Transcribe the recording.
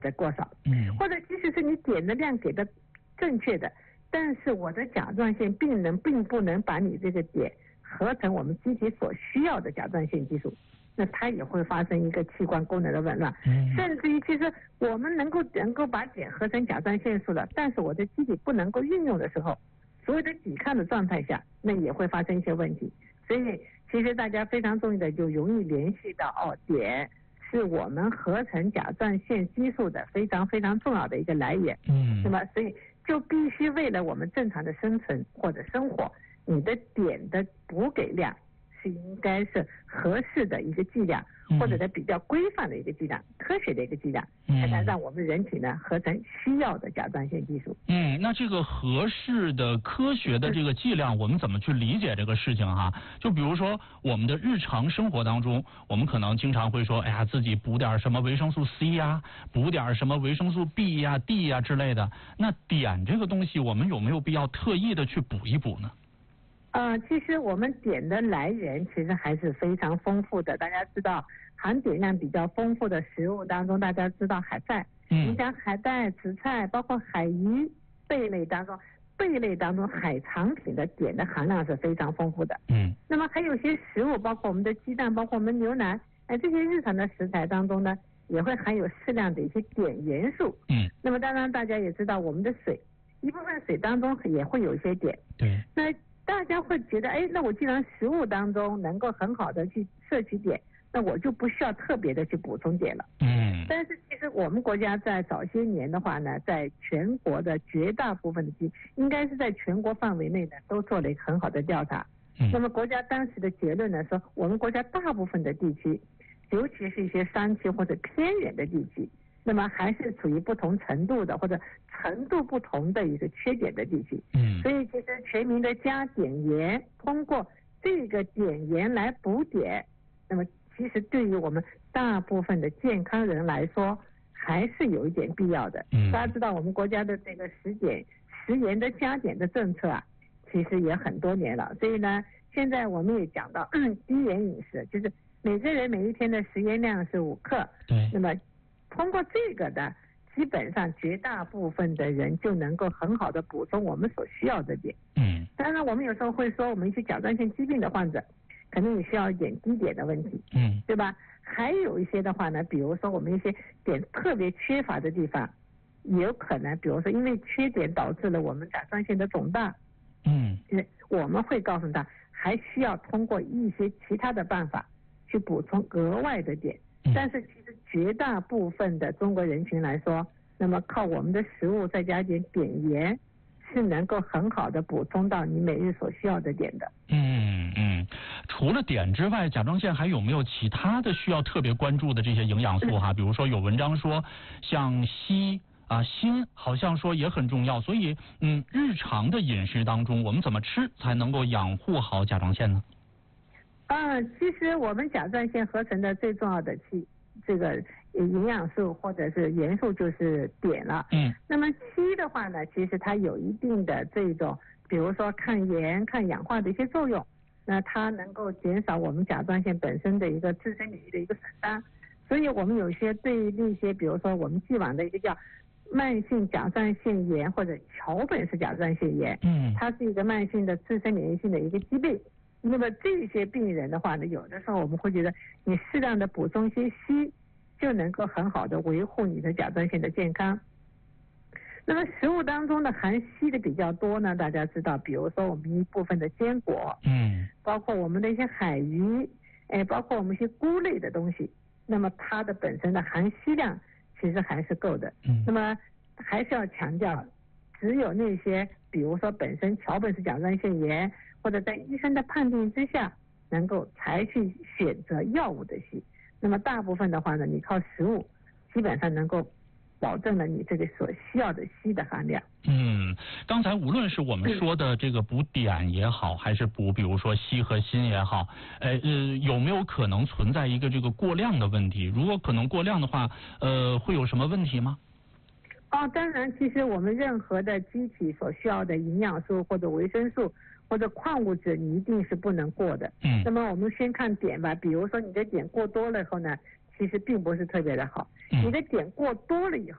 的过少，或者即使是你碘的量给的正确的，但是我的甲状腺并不能把你这个碘合成我们机体所需要的甲状腺激素，那它也会发生一个器官功能的紊乱，甚至于其实我们能够把碘合成甲状腺素了，但是我的机体不能够运用的时候，所有的抵抗的状态下，那也会发生一些问题。所以其实大家非常重要的就容易联系到碘是我们合成甲状腺激素的非常非常重要的一个来源。那么所以就必须为了我们正常的生存或者生活，你的碘的补给量是应该是合适的一个剂量，或者是比较规范的一个剂量，科学的一个剂量，才能让我们人体呢合成需要的甲状腺激素。 那这个合适的科学的这个剂量，我们怎么去理解这个事情哈？就比如说我们的日常生活当中，我们可能经常会说，哎呀，自己补点什么维生素 C 呀，补点什么维生素 B 呀、D 呀之类的。那碘这个东西，我们有没有必要特意的去补一补呢？ 其实我们碘的来源其实还是非常丰富的。大家知道含碘量比较丰富的食物当中，大家知道海带，你像海带、紫菜，包括海鱼、贝类当中海产品的碘的含量是非常丰富的。那么还有些食物，包括我们的鸡蛋，包括我们牛奶，这些日常的食材当中呢，也会含有适量的一些碘元素。那么当然大家也知道我们的水，一部分水当中也会有一些碘。那大家会觉得，那我既然食物当中能够很好的去摄取碘，那我就不需要特别的去补充碘了。但是其实我们国家在早些年的话呢，在全国的绝大部分的应该是在全国范围内呢，都做了一个很好的调查。那么国家当时的结论呢，说我们国家大部分的地区，尤其是一些山区或者偏远的地区，那么还是处于不同程度的或者程度不同的一个缺碘的地区。所以其实全民的加碘盐，通过这个碘盐来补碘，那么其实对于我们大部分的健康人来说，还是有一点必要的。大家知道我们国家的这个食盐的加碘的政策啊，其实也很多年了。所以呢，现在我们也讲到低盐饮食，就是每个人每一天的食盐量是5克。那么通过这个的，基本上绝大部分的人就能够很好的补充我们所需要的碘。当然我们有时候会说，我们一些甲状腺疾病的患者可能也需要一点低碘的问题。对吧？还有一些的话呢，比如说我们一些碘特别缺乏的地方，也有可能比如说因为缺碘导致了我们甲状腺的肿大。我们会告诉他还需要通过一些其他的办法去补充额外的碘。但是其实绝大部分的中国人群来说，那么靠我们的食物再加一点碘盐，是能够很好的补充到你每日所需要的碘的。 除了碘之外，甲状腺还有没有其他的需要特别关注的这些营养素哈？比如说有文章说像硒锌好像说也很重要，所以日常的饮食当中我们怎么吃才能够养护好甲状腺呢？ 其实我们甲状腺合成的最重要的这个营养素或者是元素就是碘了。那么硒的话呢，其实它有一定的这种，比如说抗炎、抗氧化的一些作用，那它能够减少我们甲状腺本身的一个自身免疫的一个损伤。所以我们有些对那些，比如说我们既往的一个叫慢性甲状腺炎或者桥本氏甲状腺炎，它是一个慢性的自身免疫性的一个疾病。那么这些病人的话呢，有的时候我们会觉得你适量的补充一些硒，就能够很好的维护你的甲状腺的健康。那么食物当中的含硒的比较多呢，大家知道，比如说我们一部分的坚果，包括我们的一些海鱼，包括我们一些菇类的东西，那么它的本身的含硒量其实还是够的。那么还是要强调，只有那些比如说本身桥本氏甲状腺炎，或者在医生的判定之下能够才去选择药物的硒。那么大部分的话呢，你靠食物基本上能够保证了你这个所需要的硒的含量。 刚才无论是我们说的这个补碘也好，还是补比如说硒和锌也好，有没有可能存在一个这个过量的问题？如果可能过量的话，会有什么问题吗？ 当然，其实我们任何的机体所需要的营养素或者维生素或者矿物质，你一定是不能过的。那么我们先看碘吧，比如说你的碘过多了以后呢，其实并不是特别的好。你的碘过多了以后